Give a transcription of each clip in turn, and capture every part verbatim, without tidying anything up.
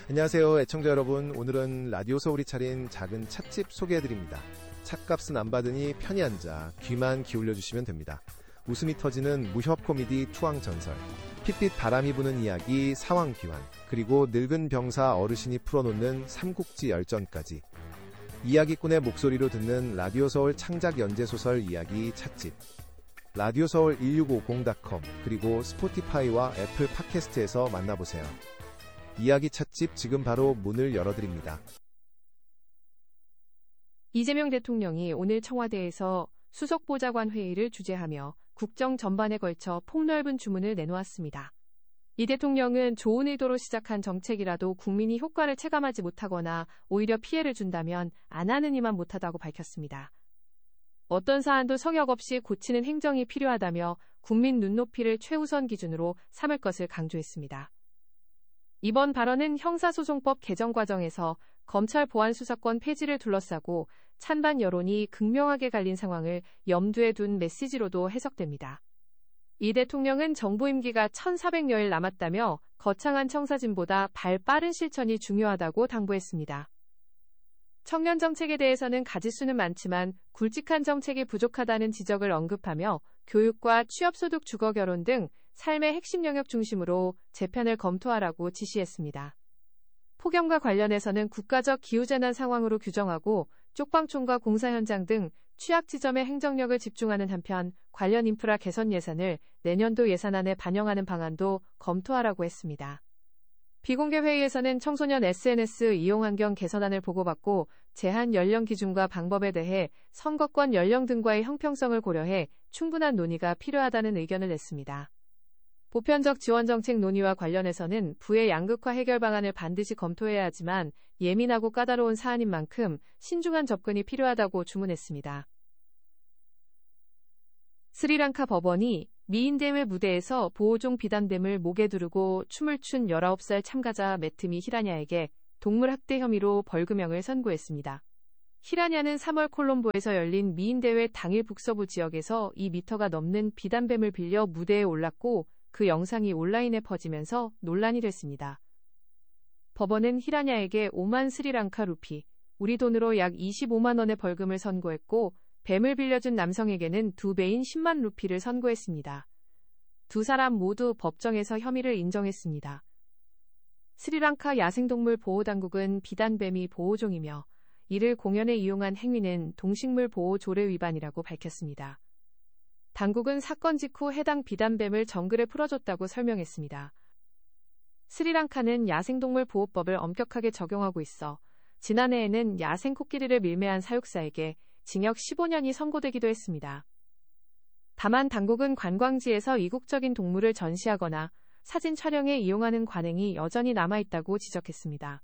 안녕하세요, 애청자 여러분. 오늘은 라디오 서울이 차린 작은 찻집 소개해드립니다. 찻값은 안 받으니 편히 앉아 귀만 기울여주시면 됩니다. 웃음이 터지는 무협 코미디 투항전설, 핏빛 바람이 부는 이야기 사왕귀환, 그리고 늙은 병사 어르신이 풀어놓는 삼국지 열전까지 이야기꾼의 목소리로 듣는 라디오 서울 창작 연재소설 이야기 찻집. 라디오 서울 일육오공 닷컴 그리고 스포티파이와 애플 팟캐스트에서 만나보세요. 이야기 찻집 지금 바로 문을 열어드립니다. 이재명 대통령이 오늘 청와대에서 수석보좌관 회의를 주재하며 국정 전반에 걸쳐 폭넓은 주문을 내놓았습니다. 이 대통령은 좋은 의도로 시작한 정책이라도 국민이 효과를 체감하지 못하거나 오히려 피해를 준다면 안 하는 이만 못하다고 밝혔습니다. 어떤 사안도 성역 없이 고치는 행정이 필요하다며 국민 눈높이를 최우선 기준으로 삼을 것을 강조했습니다. 이번 발언은 형사소송법 개정 과정에서 검찰 보안수사권 폐지를 둘러싸고 찬반 여론이 극명하게 갈린 상황을 염두에 둔 메시지로도 해석됩니다. 이 대통령은 정부 임기가 천사백여일 남았다며 거창한 청사진보다 발 빠른 실천이 중요하다고 당부했습니다. 청년 정책에 대해서는 가지수는 많지만 굵직한 정책이 부족하다는 지적을 언급하며 교육과 취업소득 주거결혼 등 삶의 핵심 영역 중심으로 재편을 검토하라고 지시했습니다. 폭염과 관련해서는 국가적 기후재난 상황으로 규정하고 쪽방촌과 공사 현장 등 취약 지점에 행정력을 집중하는 한편 관련 인프라 개선 예산을 내년도 예산안에 반영하는 방안도 검토하라고 했습니다. 비공개 회의에서는 청소년 에스엔에스 이용 환경 개선안을 보고받고 제한 연령 기준과 방법에 대해 선거권 연령 등과의 형평성을 고려해 충분한 논의가 필요하다는 의견을 냈습니다. 보편적 지원 정책 논의와 관련해서는 부의 양극화 해결 방안을 반드시 검토해야 하지만 예민하고 까다로운 사안인 만큼 신중한 접근이 필요하다고 주문했습니다. 스리랑카 법원이 미인대회 무대에서 보호종 비단뱀을 목에 두르고 춤을 춘 열아홉 살 참가자 매트미 히라냐에게 동물학대 혐의로 벌금형을 선고했습니다. 히라냐는 삼월 콜롬보에서 열린 미인대회 당일 북서부 지역에서 이 미터가 넘는 비단뱀을 빌려 무대에 올랐고 그 영상이 온라인에 퍼지면서 논란이 됐습니다. 법원은 히라냐에게 오만 스리랑카 루피, 우리 돈으로 약 이십오만 원의 벌금을 선고했고 뱀을 빌려준 남성에게는 두 배인 십만 루피를 선고했습니다. 두 사람 모두 법정에서 혐의를 인정했습니다. 스리랑카 야생동물 보호당국은 비단뱀이 보호종이며 이를 공연에 이용한 행위는 동식물 보호 조례 위반이라고 밝혔습니다. 당국은 사건 직후 해당 비단뱀을 정글에 풀어줬다고 설명했습니다. 스리랑카는 야생동물 보호법을 엄격하게 적용하고 있어 지난해에는 야생 코끼리를 밀매한 사육사에게 징역 십오 년이 선고되기도 했습니다. 다만 당국은 관광지에서 이국적인 동물을 전시하거나 사진 촬영에 이용하는 관행이 여전히 남아있다고 지적했습니다.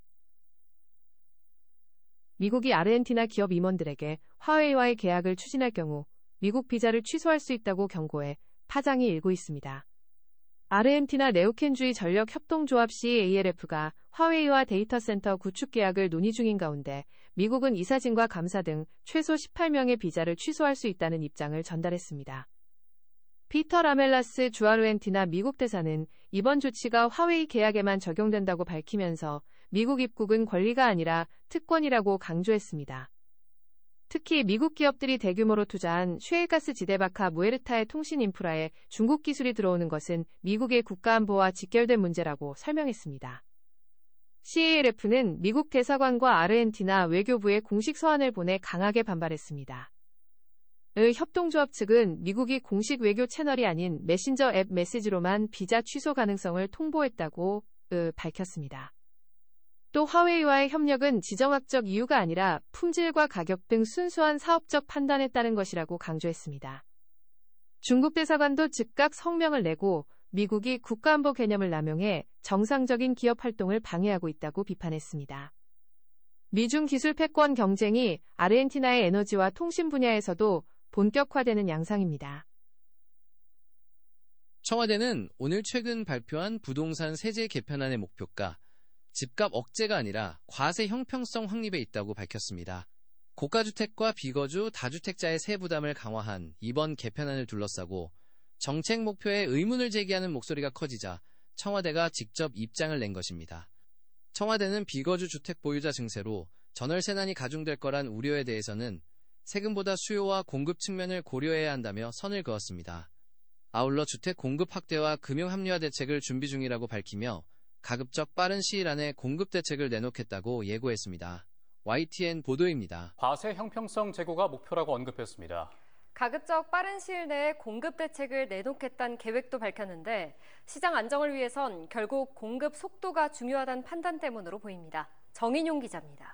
미국이 아르헨티나 기업 임원들에게 화웨이와의 계약을 추진할 경우 미국 비자를 취소할 수 있다고 경고해 파장이 일고 있습니다. 아르헨티나 레우켄주의 전력협동조합 씨에이엘에프가 화웨이와 데이터 센터 구축 계약을 논의 중인 가운데 미국은 이사진과 감사 등 최소 십팔 명의 비자를 취소할 수 있다는 입장을 전달했습니다. 피터 라멜라스 주아르헨티나 미국 대사는 이번 조치가 화웨이 계약에만 적용된다고 밝히면서 미국 입국은 권리가 아니라 특권이라고 강조했습니다. 특히 미국 기업들이 대규모로 투자한 셰일가스 지대바카 무에르타의 통신 인프라에 중국 기술이 들어오는 것은 미국의 국가안보와 직결된 문제라고 설명했습니다. 씨에이엘에프는 미국 대사관과 아르헨티나 외교부에 공식 서한을 보내 강하게 반발했습니다. 의 협동조합 측은 미국이 공식 외교 채널이 아닌 메신저 앱 메시지로만 비자 취소 가능성을 통보했다고 으, 밝혔습니다. 또 화웨이와의 협력은 지정학적 이유가 아니라 품질과 가격 등 순수한 사업적 판단에 따른 것이라고 강조했습니다. 중국 대사관도 즉각 성명을 내고 미국이 국가안보 개념을 남용해 정상적인 기업 활동을 방해하고 있다고 비판했습니다. 미중 기술 패권 경쟁이 아르헨티나의 에너지와 통신 분야에서도 본격화되는 양상입니다. 청와대는 오늘 최근 발표한 부동산 세제 개편안의 목표가 집값 억제가 아니라 과세 형평성 확립에 있다고 밝혔습니다. 고가주택과 비거주, 다주택자의 세부담을 강화한 이번 개편안을 둘러싸고 정책 목표에 의문을 제기하는 목소리가 커지자 청와대가 직접 입장을 낸 것입니다. 청와대는 비거주 주택 보유자 증세로 전월세난이 가중될 거란 우려에 대해서는 세금보다 수요와 공급 측면을 고려해야 한다며 선을 그었습니다. 아울러 주택 공급 확대와 금융 합리화 대책을 준비 중이라고 밝히며 가급적 빠른 시일 안에 공급 대책을 내놓겠다고 예고했습니다. 와이티엔 보도입니다. 과세 형평성 제고가 목표라고 언급했습니다. 가급적 빠른 시일 내에 공급 대책을 내놓겠다는 계획도 밝혔는데 시장 안정을 위해선 결국 공급 속도가 중요하다는 판단 때문으로 보입니다. 정인용 기자입니다.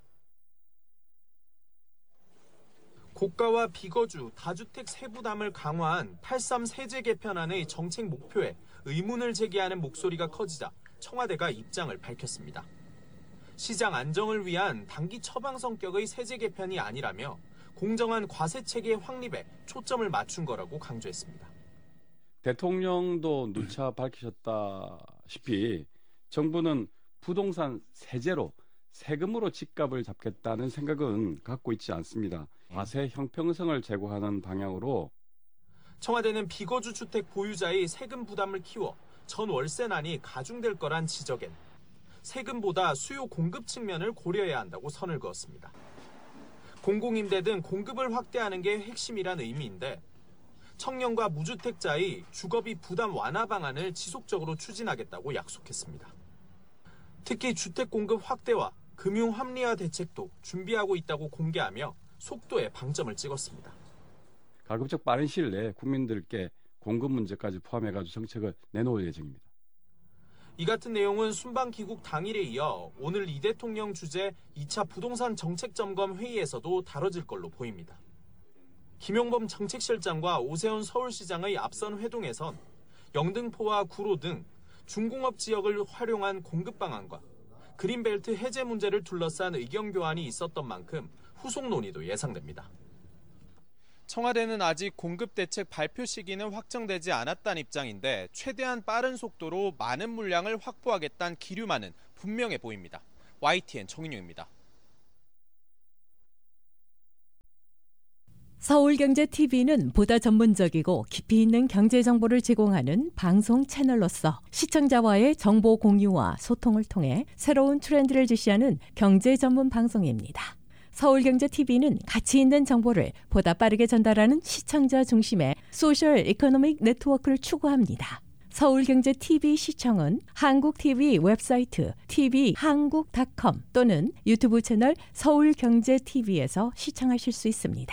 고가와 비거주, 다주택 세부담을 강화한 팔십삼 세제 개편안의 정책 목표에 의문을 제기하는 목소리가 커지자 청와대가 입장을 밝혔습니다. 시장 안정을 위한 단기 처방 성격의 세제 개편이 아니라며 공정한 과세체계 확립에 초점을 맞춘 거라고 강조했습니다. 대통령도 누차 밝히셨다시피 정부는 부동산 세제로 세금으로 집값을 잡겠다는 생각은 갖고 있지 않습니다. 과세 형평성을 제고하는 방향으로 청와대는 비거주 주택 보유자의 세금 부담을 키워 전 월세난이 가중될 거란 지적엔 세금보다 수요 공급 측면을 고려해야 한다고 선을 그었습니다. 공공임대 등 공급을 확대하는 게 핵심이란 의미인데 청년과 무주택자의 주거비 부담 완화 방안을 지속적으로 추진하겠다고 약속했습니다. 특히 주택 공급 확대와 금융 합리화 대책도 준비하고 있다고 공개하며 속도에 방점을 찍었습니다. 가급적 빠른 시일 내에 국민들께 공급 문제까지 포함해가지고 정책을 내놓을 예정입니다. 이 같은 내용은 순방 귀국 당일에 이어 오늘 이 대통령 주재 이 차 부동산 정책점검 회의에서도 다뤄질 걸로 보입니다. 김용범 정책실장과 오세훈 서울시장의 앞선 회동에선 영등포와 구로 등 중공업 지역을 활용한 공급 방안과 그린벨트 해제 문제를 둘러싼 의견 교환이 있었던 만큼 후속 논의도 예상됩니다. 청와대는 아직 공급 대책 발표 시기는 확정되지 않았다는 입장인데 최대한 빠른 속도로 많은 물량을 확보하겠다는 기류만은 분명해 보입니다. 와이티엔 정인용입니다. 서울경제티비는 보다 전문적이고 깊이 있는 경제 정보를 제공하는 방송 채널로서 시청자와의 정보 공유와 소통을 통해 새로운 트렌드를 제시하는 경제 전문 방송입니다. 서울경제티비는 가치 있는 정보를 보다 빠르게 전달하는 시청자 중심의 소셜 이코노믹 네트워크를 추구합니다. 서울경제티비 시청은 한국티비 웹사이트 티비 한국 닷컴 또는 유튜브 채널 서울경제티비에서 시청하실 수 있습니다.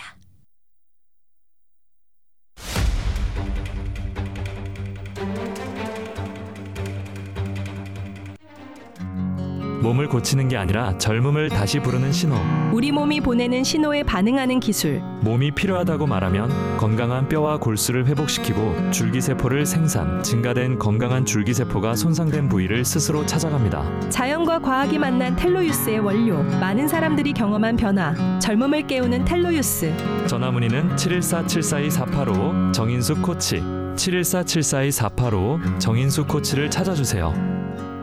몸을 고치는 게 아니라 젊음을 다시 부르는 신호. 우리 몸이 보내는 신호에 반응하는 기술. 몸이 필요하다고 말하면 건강한 뼈와 골수를 회복시키고 줄기세포를 생산, 증가된 건강한 줄기세포가 손상된 부위를 스스로 찾아갑니다. 자연과 과학이 만난 텔로유스의 원료. 많은 사람들이 경험한 변화. 젊음을 깨우는 텔로유스. 전화문의는 칠일사 칠사이 사팔오 정인수 코치. 칠일사 칠사이 사팔오 정인수 코치를 찾아주세요.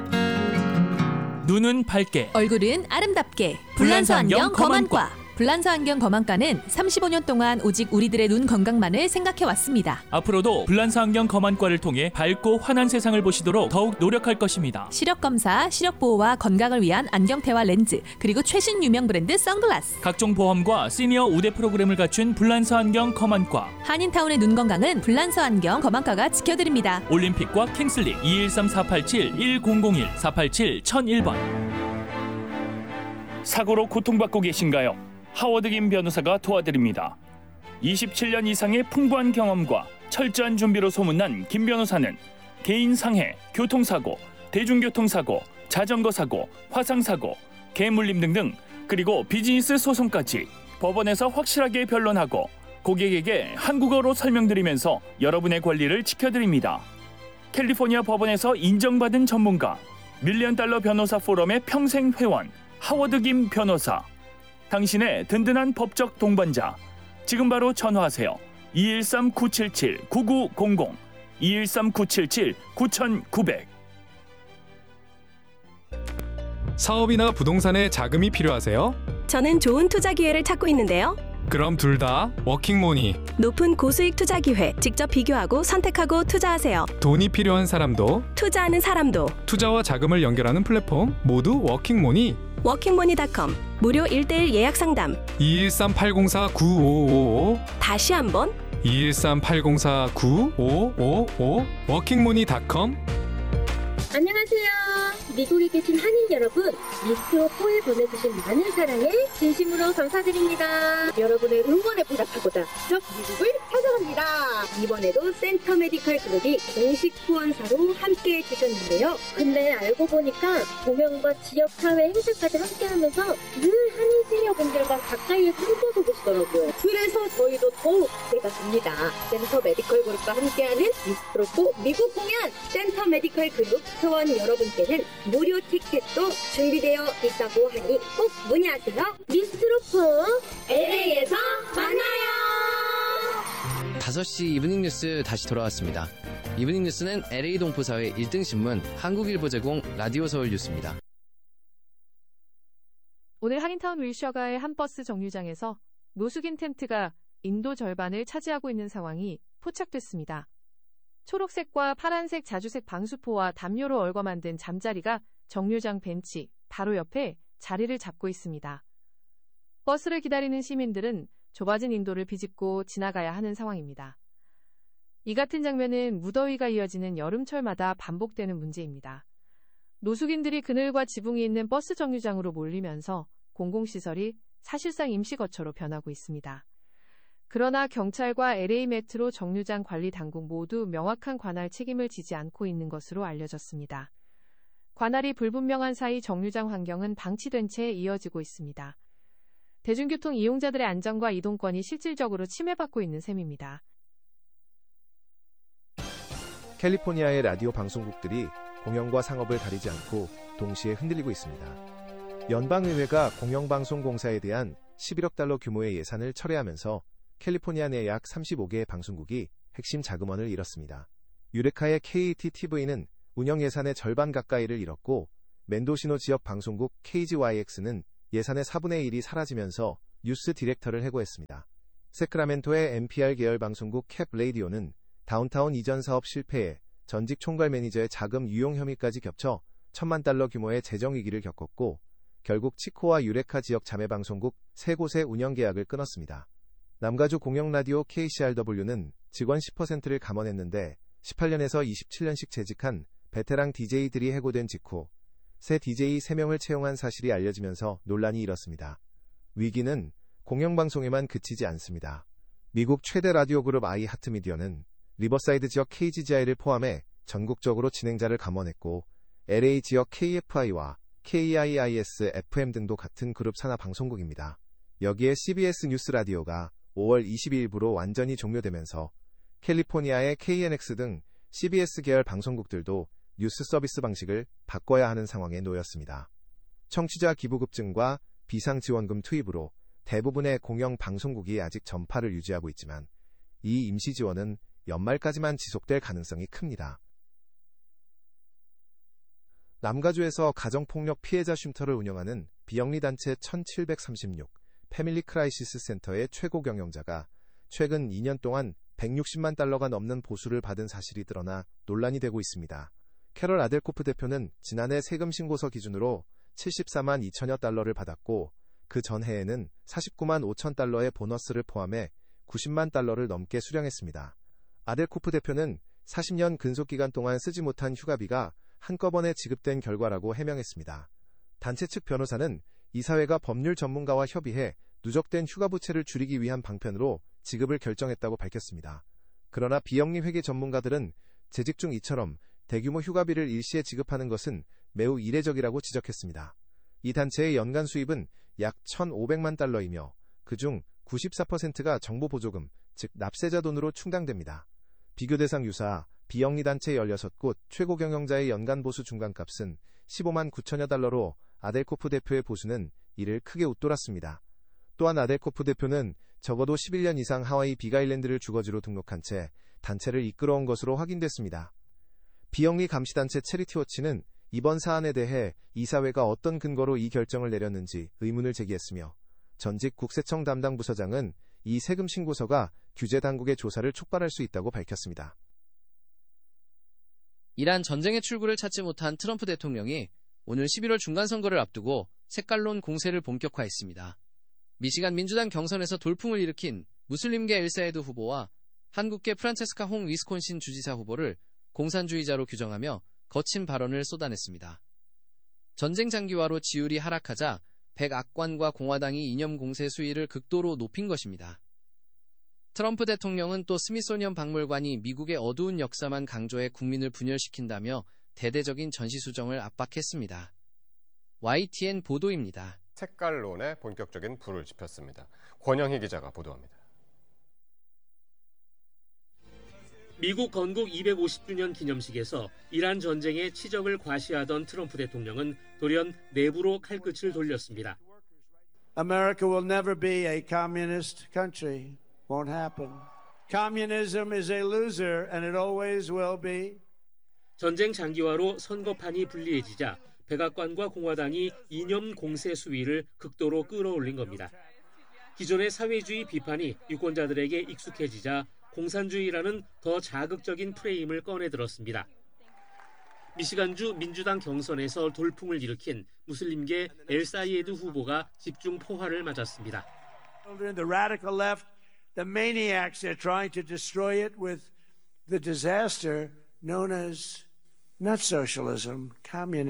눈은 밝게, 얼굴은 아름답게. 불란서 안경 검안과. 불란서 안경 검안과는 삼십오 년 동안 오직 우리들의 눈 건강만을 생각해왔습니다. 앞으로도 불란서 안경 검안과를 통해 밝고 환한 세상을 보시도록 더욱 노력할 것입니다. 시력검사, 시력보호와 건강을 위한 안경테와 렌즈, 그리고 최신 유명 브랜드 선글라스. 각종 보험과 시니어 우대 프로그램을 갖춘 불란서 안경 검안과. 한인타운의 눈 건강은 불란서 안경 검안과가 지켜드립니다. 올림픽과 킹슬리 이일삼 사팔칠 일공공일 사팔칠 천일 번. 사고로 고통받고 계신가요? 하워드 김 변호사가 도와드립니다. 이십칠 년 이상의 풍부한 경험과 철저한 준비로 소문난 김 변호사는 개인 상해, 교통사고, 대중교통사고, 자전거 사고, 화상사고, 개물림 등등, 그리고 비즈니스 소송까지 법원에서 확실하게 변론하고 고객에게 한국어로 설명드리면서 여러분의 권리를 지켜드립니다. 캘리포니아 법원에서 인정받은 전문가, 밀리언 달러 변호사 포럼의 평생 회원, 하워드 김 변호사. 당신의 든든한 법적 동반자. 지금 바로 전화하세요. 이일삼 구칠칠 구구공공 이일삼 구칠칠 구구공공. 사업이나 부동산에 자금이 필요하세요? 저는 좋은 투자 기회를 찾고 있는데요. 그럼 둘 다 워킹모니. 높은 고수익 투자 기회, 직접 비교하고 선택하고 투자하세요. 돈이 필요한 사람도 투자하는 사람도 투자와 자금을 연결하는 플랫폼 모두 워킹모니. 워킹모니닷컴 무료 일 대일 예약 상담 이일삼 팔공사 구오오오. 다시 한번 이일삼 팔공사 구오오오. 워킹모니닷컴. 안녕하세요. 미국에 계신 한인 여러분, 미스트로포에 보내주신 많은 사랑에 진심으로 감사드립니다. 여러분의 응원에 보답하고자 직접 미국을 찾아갑니다. 이번에도 센터 메디컬 그룹이 공식 후원사로 함께해 주셨는데요. 근데 알고 보니까 공연과 지역사회 행사까지 함께하면서 늘 한인 시니어분들과 가까이에서 함께하고 계시더라고요. 그래서 저희도 더욱 기대가 됩니다. 센터 메디컬 그룹과 함께하는 미스트로포 미국 공연, 센터 메디컬 그룹 회원 여러분께는 무료 티켓도 준비되어 있다고 하니 꼭 문의하세요. 미스트로포 엘에이에서 만나요. 다섯 시 이브닝 뉴스 다시 돌아왔습니다. 이브닝 뉴스는 엘에이 동포사회 일 등 신문 한국일보 제공 라디오 서울 뉴스입니다. 오늘 한인타운 윌셔가의 한 버스 정류장에서 노숙인 텐트가 인도 절반을 차지하고 있는 상황이 포착됐습니다. 초록색과 파란색 자주색 방수포와 담요로 얽어 만든 잠자리가 정류장 벤치 바로 옆에 자리를 잡고 있습니다. 버스를 기다리는 시민들은 좁아진 인도를 비집고 지나가야 하는 상황입니다. 이 같은 장면은 무더위가 이어지는 여름철마다 반복되는 문제입니다. 노숙인들이 그늘과 지붕이 있는 버스 정류장으로 몰리면서 공공시설이 사실상 임시거처로 변하고 있습니다. 그러나 경찰과 엘에이 메트로 정류장 관리 당국 모두 명확한 관할 책임을 지지 않고 있는 것으로 알려졌습니다. 관할이 불분명한 사이 정류장 환경은 방치된 채 이어지고 있습니다. 대중교통 이용자들의 안전과 이동권이 실질적으로 침해받고 있는 셈입니다. 캘리포니아의 라디오 방송국들이 공영과 상업을 가리지 않고 동시에 흔들리고 있습니다. 연방의회가 공영방송공사에 대한 십일억 달러 규모의 예산을 철회하면서 캘리포니아 내 약 삼십오 개의 방송국이 핵심 자금원을 잃었습니다. 유레카의 케이이티티브이는 운영 예산의 절반 가까이를 잃었고 멘도시노 지역 방송국 케이지와이엑스는 예산의 사분의 일이 사라지면서 뉴스 디렉터를 해고했습니다. 세크라멘토의 엔피알 계열 방송국 캡 레이디오는 다운타운 이전 사업 실패에 전직 총괄 매니저의 자금 유용 혐의까지 겹쳐 천만 달러 규모의 재정 위기를 겪었고 결국 치코와 유레카 지역 자매 방송국 세 곳의 운영 계약을 끊었습니다. 남가주 공영라디오 케이씨알더블유는 직원 십 퍼센트를 감원했는데 십팔 년에서 이십칠 년씩 재직한 베테랑 디제이들이 해고된 직후 새 디제이 세 명을 채용한 사실이 알려지면서 논란이 일었습니다. 위기는 공영방송에만 그치지 않습니다. 미국 최대 라디오 그룹 아이하트미디어는 리버사이드 지역 케이지지아이를 포함해 전국적으로 진행자를 감원했고 엘에이 지역 케이에프아이와 케이아이아이에스 에프엠 등도 같은 그룹 산하 방송국입니다. 여기에 씨비에스 뉴스 라디오가 오월 이십이일부로 완전히 종료되면서 캘리포니아의 케이엔엑스 등 씨비에스 계열 방송국들도 뉴스 서비스 방식을 바꿔야 하는 상황에 놓였습니다. 청취자 기부급증과 비상지원금 투입으로 대부분의 공영 방송국이 아직 전파를 유지하고 있지만 이 임시 지원은 연말까지만 지속될 가능성이 큽니다. 남가주에서 가정폭력 피해자 쉼터를 운영하는 비영리단체 천칠백삼십육 패밀리 크라이시스 센터의 최고 경영자가 최근 이 년 동안 백육십만 달러가 넘는 보수를 받은 사실이 드러나 논란이 되고 있습니다. 캐럴 아델코프 대표는 지난해 세금 신고서 기준으로 칠십사만 이천여 달러를 받았고 그 전해에는 사십구만 오천 달러의 보너스를 포함해 구십만 달러를 넘게 수령했습니다. 아델코프 대표는 사십 년 근속기간 동안 쓰지 못한 휴가비가 한꺼번에 지급된 결과라고 해명했습니다. 단체 측 변호사는 이사회가 법률 전문가와 협의해 누적된 휴가 부채를 줄이기 위한 방편으로 지급을 결정했다고 밝혔습니다. 그러나 비영리 회계 전문가들은 재직 중 이처럼 대규모 휴가비를 일시에 지급하는 것은 매우 이례적이라고 지적했습니다. 이 단체의 연간 수입은 약 천오백만 달러이며 그중 구십사 퍼센트가 정보 보조금, 즉 납세자 돈으로 충당됩니다. 비교 대상 유사 비영리 단체 열여섯 곳 최고 경영자의 연간 보수 중간값은 십오만 구천여 달러로 아델코프 대표의 보수는 이를 크게 웃돌았습니다. 또한 아델코프 대표는 적어도 십일 년 이상 하와이 빅아일랜드를 주거지로 등록한 채 단체를 이끌어온 것으로 확인됐습니다. 비영리 감시단체 체리티워치는 이번 사안에 대해 이사회가 어떤 근거로 이 결정을 내렸는지 의문을 제기했으며 전직 국세청 담당 부서장은 이 세금 신고서가 규제 당국의 조사를 촉발할 수 있다고 밝혔습니다. 이란 전쟁의 출구를 찾지 못한 트럼프 대통령이 오늘 십일월 중간선거를 앞두고 색깔론 공세를 본격화했습니다. 미시간 민주당 경선에서 돌풍을 일으킨 무슬림계 엘사에드 후보와 한국계 프란체스카 홍 위스콘신 주지사 후보를 공산주의자로 규정하며 거친 발언을 쏟아냈습니다. 전쟁 장기화로 지율이 하락하자 백악관과 공화당이 이념 공세 수위를 극도로 높인 것입니다. 트럼프 대통령은 또 스미소니언 박물관이 미국의 어두운 역사만 강조해 국민을 분열시킨다며 대대적인 전시수정을 압박했습니다. 와이티엔 보도입니다. 색깔론에 본격적인 불을 지폈습니다. 권영희 기자가 보도합니다. 미국 건국 이백오십 주년 기념식에서 이란 전쟁의 치적을 과시하던 트럼프 대통령은 돌연 내부로 칼끝을 돌렸습니다. America will never be a communist country. Won't happen. Communism is a loser and it always will be. 전쟁 장기화로 선거판이 불리해지자 백악관과 공화당이 이념 공세 수위를 극도로 끌어올린 겁니다. 기존의 사회주의 비판이 유권자들에게 익숙해지자 공산주의라는 더 자극적인 프레임을 꺼내들었습니다. 미시간주 민주당 경선에서 돌풍을 일으킨 무슬림계 엘사이에드 후보가 집중 포화를 맞았습니다. The radical left, the maniacs, they're trying to destroy it with the disaster known as not socialism, communism.